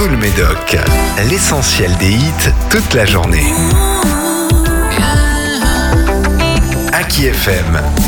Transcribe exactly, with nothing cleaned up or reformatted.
tout le Médoc. L'essentiel des hits toute la journée. Aki F M.